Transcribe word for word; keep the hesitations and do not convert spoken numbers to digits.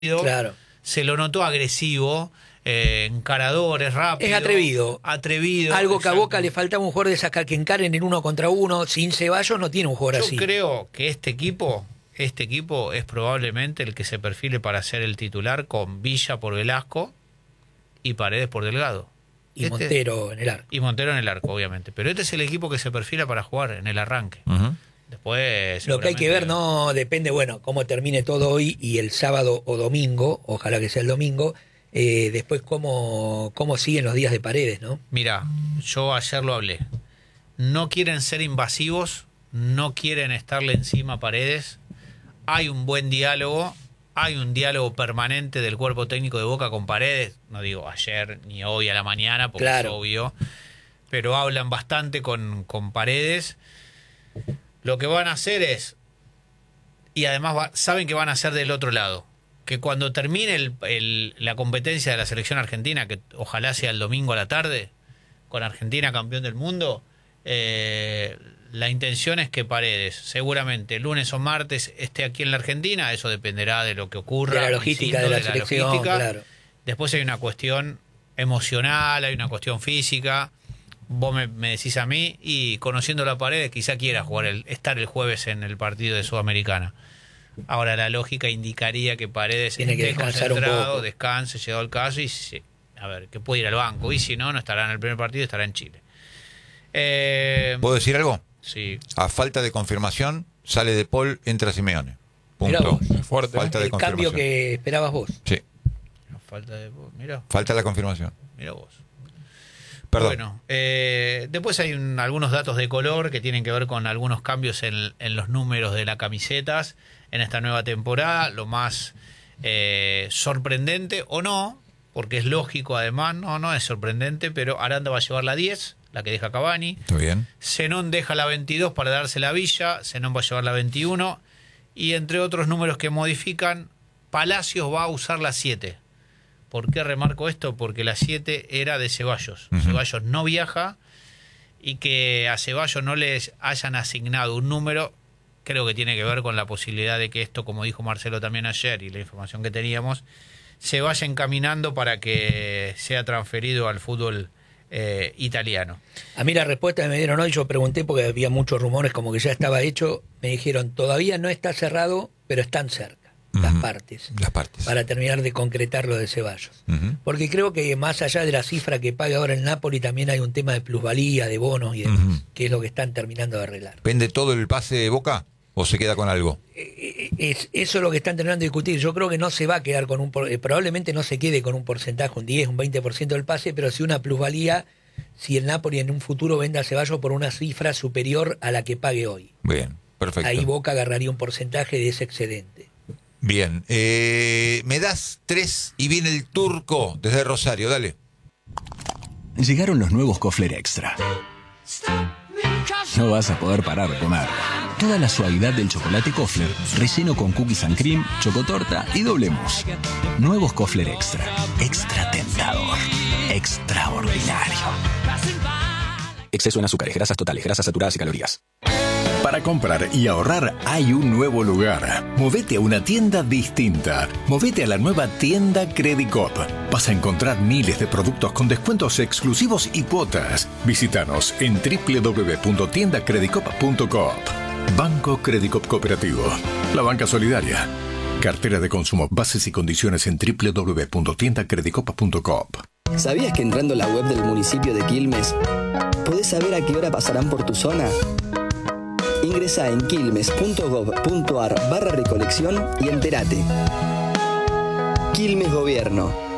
Claro. Se lo notó agresivo, eh, encarador, es rápido. Es atrevido. Atrevido. Algo que a exacto. Boca le faltaba un jugador de esas que encaren en uno contra uno. Sin Ceballos no tiene un jugador Yo así. Yo creo que este equipo, este equipo es probablemente el que se perfile para ser el titular con Villa por Velasco y Paredes por Delgado. Y este, Montero en el arco. Y Montero en el arco, obviamente. Pero este es el equipo que se perfila para jugar en el arranque. Uh-huh. Después, lo que hay que ver no depende, bueno, cómo termine todo hoy y el sábado o domingo, ojalá que sea el domingo, eh, después cómo, cómo siguen los días de Paredes, ¿no? Mira, yo ayer lo hablé. No quieren ser invasivos, no quieren estarle encima a Paredes. Hay un buen diálogo, hay un diálogo permanente del cuerpo técnico de Boca con Paredes. No digo ayer ni hoy a la mañana, porque claro. es obvio. Pero hablan bastante con, con Paredes. Lo que van a hacer es, y además va, saben que van a hacer del otro lado, que cuando termine el, el, la competencia de la selección argentina, que ojalá sea el domingo a la tarde, con Argentina campeón del mundo, eh, la intención es que Paredes seguramente lunes o martes esté aquí en la Argentina. Eso dependerá de lo que ocurra. De la logística insisto, de la de selección, la logística. claro. Después hay una cuestión emocional, hay una cuestión física. Vos me, me decís a mí, y conociendo la Paredes, quizá quiera jugar el, estar el jueves en el partido de Sudamericana. Ahora, la lógica indicaría que Paredes tiene que esté descansar un concentrado, poco. descanse, llegado el caso, y se, a ver, que puede ir al banco. Y si no, no estará en el primer partido, estará en Chile. Eh, ¿Puedo decir algo? Sí. A falta de confirmación, sale De Paul, entra Simeone. Punto. Fuerte. Falta de El confirmación. cambio que esperabas vos. Sí. Falta de. Mira, Falta la confirmación. mira vos. Perdón. Bueno, eh, después hay un, algunos datos de color que tienen que ver con algunos cambios en, en los números de las camisetas en esta nueva temporada. Lo más eh, sorprendente, o no, porque es lógico además, no, no es sorprendente, pero Aranda va a llevar la diez, la que deja Cavani. ¿Está bien? Zenón deja la veintidós para dársela a Villa, Zenón va a llevar la veintiuno, y entre otros números que modifican, Palacios va a usar la siete. ¿Por qué remarco esto? Porque la siete era de Ceballos. Uh-huh. Ceballos no viaja, y que a Ceballos no les hayan asignado un número, creo que tiene que ver con la posibilidad de que esto, como dijo Marcelo también ayer, y la información que teníamos, se vaya encaminando para que sea transferido al fútbol eh, italiano. A mí la respuesta que me dieron hoy, yo pregunté porque había muchos rumores como que ya estaba hecho, me dijeron, todavía no está cerrado, pero están cerca. Las uh-huh. partes, las partes para terminar de concretar lo de Ceballos, uh-huh. porque creo que más allá de la cifra que paga ahora el Napoli, también hay un tema de plusvalía, de bonos y demás, uh-huh. que es lo que están terminando de arreglar. ¿Pende todo el pase de Boca o se queda con algo? Eh, es, eso es lo que están terminando de discutir. Yo creo que no se va a quedar con un, eh, probablemente no se quede con un porcentaje, un diez, un veinte por ciento del pase, pero sí una plusvalía si el Napoli en un futuro vende a Ceballos por una cifra superior a la que pague hoy. Bien, perfecto. Ahí Boca agarraría un porcentaje de ese excedente. Bien, eh, me das tres y viene el turco desde Rosario, dale. Llegaron los nuevos Kofler Extra. No vas a poder parar de comer. Toda la suavidad del chocolate Kofler, relleno con cookies and cream, chocotorta y doble mousse. Nuevos Kofler Extra. Extra tentador. Extraordinario. Exceso en azúcares, grasas totales, grasas saturadas y calorías. Para comprar y ahorrar hay un nuevo lugar. Movete a una tienda distinta. Movete a la nueva tienda Credicop. Vas a encontrar miles de productos con descuentos exclusivos y cuotas. Visítanos en doble u doble u doble u punto tienda credicop punto coop. Banco Credicop Cooperativo. La banca solidaria. Cartera de consumo. Bases y condiciones en doble u doble u doble u punto tienda credicop punto coop. ¿Sabías que entrando a la web del municipio de Quilmes podés saber a qué hora pasarán por tu zona? Ingresa en quilmes punto gob punto ar barra recolección y entérate. Quilmes Gobierno.